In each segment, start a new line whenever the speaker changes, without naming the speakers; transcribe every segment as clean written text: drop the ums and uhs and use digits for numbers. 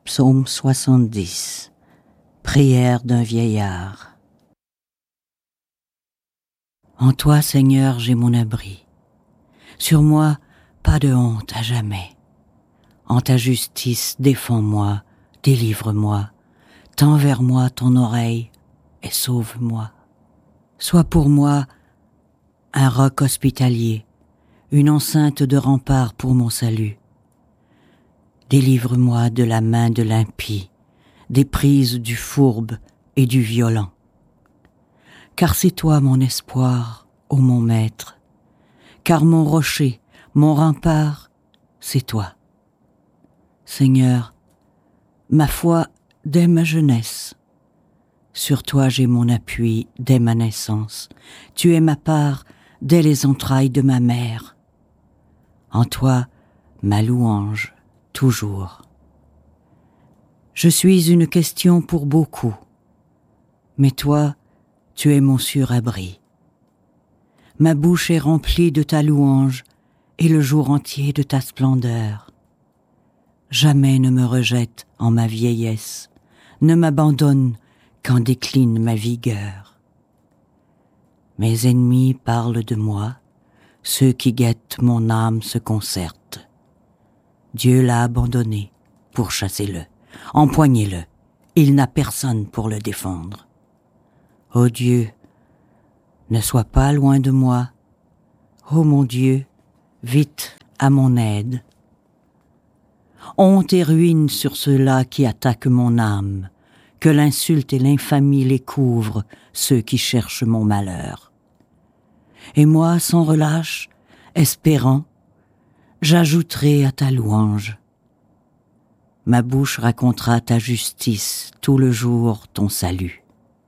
Psaume 70. Prière d'un vieillard. En toi, Seigneur, j'ai mon abri. Sur moi, pas de honte à jamais. En ta justice, défends-moi, délivre-moi. Tends vers moi ton oreille et sauve-moi. Sois pour moi un roc hospitalier, une enceinte de rempart pour mon salut. Délivre-moi de la main de l'impie, des prises du fourbe et du violent. Car c'est toi mon espoir, ô mon maître, car mon rocher, mon rempart, c'est toi. Seigneur, ma foi dès ma jeunesse, sur toi j'ai mon appui dès ma naissance, tu es ma part dès les entrailles de ma mère. En toi, ma louange, toujours. Je suis une question pour beaucoup, mais toi, tu es mon sûr abri. Ma bouche est remplie de ta louange et le jour entier de ta splendeur. Jamais ne me rejette en ma vieillesse, ne m'abandonne quand décline ma vigueur. Mes ennemis parlent de moi, ceux qui guettent mon âme se concertent. Dieu l'a abandonné, pourchassez-le, empoignez-le, il n'a personne pour le défendre. Ô Dieu, ne sois pas loin de moi, ô mon Dieu, vite à mon aide. Honte et ruine sur ceux-là qui attaquent mon âme, que l'insulte et l'infamie les couvrent, ceux qui cherchent mon malheur. Et moi, sans relâche, espérant, j'ajouterai à ta louange. Ma bouche racontera ta justice, tout le jour ton salut.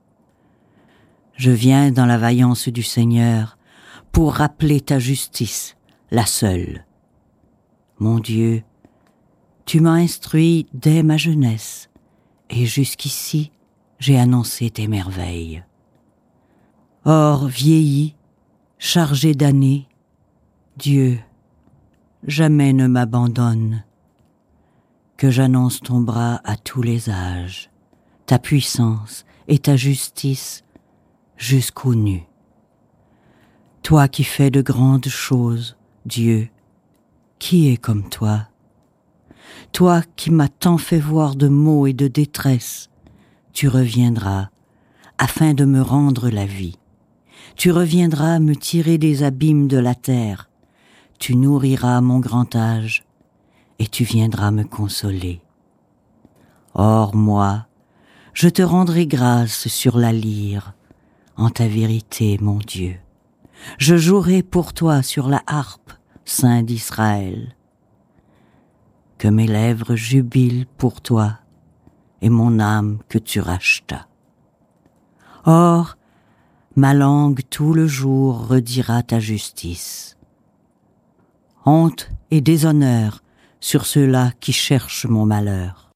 Je viens dans la vaillance du Seigneur pour rappeler ta justice, la seule. Mon Dieu, tu m'as instruit dès ma jeunesse, et jusqu'ici j'ai annoncé tes merveilles. Or, vieilli, chargé d'années, Dieu, jamais ne m'abandonne, que j'annonce ton bras à tous les âges, ta puissance et ta justice jusqu'aux nues. Toi qui fais de grandes choses, Dieu, qui est comme toi? Toi qui m'as tant fait voir de maux et de détresse, tu reviendras afin de me rendre la vie. Tu reviendras me tirer des abîmes de la terre. Tu nourriras mon grand âge et tu viendras me consoler. Or moi, je te rendrai grâce sur la lyre, en ta vérité, mon Dieu. Je jouerai pour toi sur la harpe, Saint d'Israël. Que mes lèvres jubilent pour toi et mon âme que tu rachetas. Or, ma langue tout le jour redira ta justice. Honte et déshonneur sur ceux-là qui cherchent mon malheur.